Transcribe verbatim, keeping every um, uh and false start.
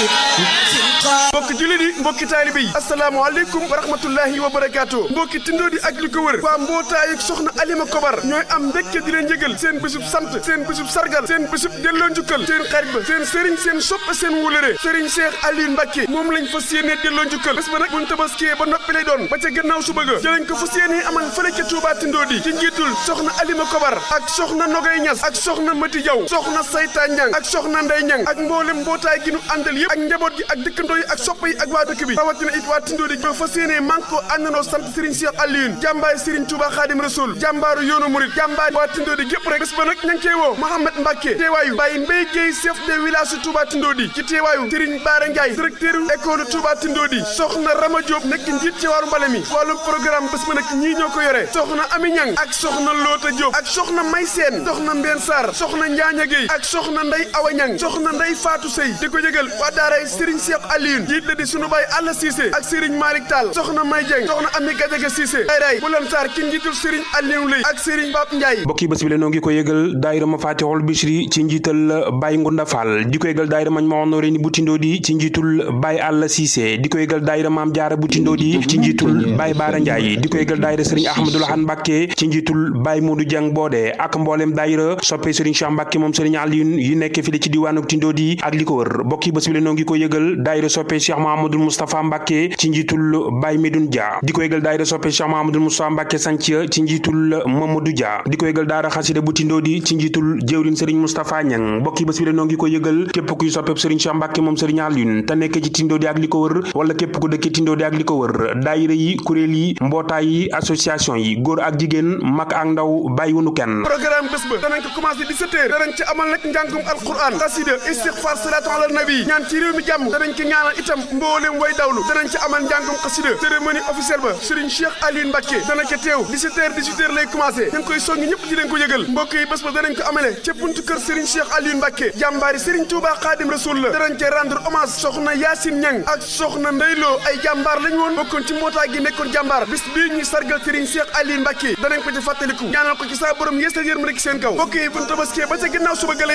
mbokki jullit yi mbokki taalibe yi asalaamaaleykum wa rahmatullahi wa barakaatu mbokki tindoo di ak li ko wër waa mbootaayu soxna Alima Kobar ñooy am mbégte di leen yëgal seen bésub sant seen bésub sargal seen bésub delloo njukkal seen xarit ba seen sëriñ seen sopp seen wólëre sëriñ Cheikh Aliou Mbacké moom lañ fas yéenee delloo njukkal bés ba nag buñ tabaskee ba noppi lay doon ba ca gannaaw suba ga jëlañ ko fas yéenee amal fële ca Touba tindoo di ci njiitul soxna Alima Kobar ak soxna Nogay Ñas ak soxna Mati Jaw soxna Sayta Ñang ak soxna Ndey Ñang ak mboolem mbootaay gi nu àndal yëpp ak njaboot gi ak dëkkandoo yi ak soppa yi ak waa dëkk bi rawatina it waa tindoo di ba fas yéenee man ko àndandoo sant Serigne Cheikh Aliou jàmbaay Serigne Touba Khadim Rasoul jàmbaaru yoonu murid jàmbaar waa tindoo di gépp rek bés ba nag ña ngi koy woo Mouhamed Mbacké teewaayu Baye Mbaye Guèye chef de village su Touba tindoo di ci teewaayu Serigne Bara Ndiaye directeur école Touba tindoo di soxna Rama Diop nekk njiit ci wàllu mbale mi wàllu programme bés ba nag ñii ñoo ko yore soxna Ami Ñang ak soxna Loota Diop ak soxna May Seen soxna Mbeen Sarr soxna Njaaña Guèye ak soxna Ndey Awa Ñang soxna Ndey Fatou Sey di ko yëgal waa daaray Serigne Cheikh Aliou njiit la di sunu baay Alla Cissé ak Serigne Malick Tall soxna May Dieng soxna Ami Gadiaga Cissé ay ray bu lan Sarr ki njiitul Serigne Aliou Lay ak Serigne Pape Ndiaye mbokki bés bi la noo ngi ko yëgal daayira Mafatihul Bichri ci njiital Baye Ngunda Fall di ko yëgal daayira Mañ Honoré bu tindoo di ci njiitul Baye Alla Cissé di ko yëgal daayira Maam Jaara bu tindoo di ci njiitul Baye Bara Ndiaye di ko yëgal daayira Serigne Ahmadou Lahane Mbacké ci njiitul Baye Modou Dieng Bodé ak mboolem daayira soppe Serigne Cheikh Mbacké moom Serigne Aliou yi nekk fi ci diwaanu tindoo di ak li ko wër mbokki bés bi la noo ngi ko yëgal daayira soppe Cheikh Mahamadou Moustapha Mbacké ci njiitul Baye Medoune Dia di ko yëgal daayira soppe Cheikh Mahamadou Moustapha Mbacké Santhia ci njiitul Mamadou Dia di ko yëgal daara xasida bu tindoo di ci njiitul jëwriñ Serigne Moustapha Niang mbokki bés bi la noo ngi ko yëgal képp kuy soppeb Serigne Cheikh Mbacké moom Serigne Aliou te nekk ci tindoo di ak li ko wër wala képp ku dëkk tindoo di ak li ko wër daayira yi kuréel yi mbootaay yi association yi góor ak jigéen mag ak ndaw bàyyiwunu kenn programme bés ba danañ ko commencé dix-sept heures danañ ci amal nag njàngum alquran xasida istighfar salatu ala nabi ñaan ci réew mi jàmm danañ ko ñaanal itam mboolem way dawlu danañ ci amal njàngum xasida cérémonie officielle ba Serigne Cheikh Aliou Mbacké dana ca teew dix-sept heures dix-huit heures lay commencé ñu ngi koy soññi ñëpp di leen ko yëgal mbokk yi bés ba danañ ko amale ca buntu kër Serigne Cheikh Aliou Mbacké jàmbaari Serigne Touba Khadim Rasoul la danañ ca rendre hommage soxna Yacine Niang ak soxna Ndeyloo ay jàmbaar lañ woon bokkoon ci mbootaay gi nekkoon jàmbaar bis bii ñuy sargal Serigne Cheikh Aliou Mbacké danañ ko ci fàttaliku ñaanal ko ci saa borom yeesal yërmande ci seen kaw mbokk yi buñ tabaskee ba ca ginnaaw suba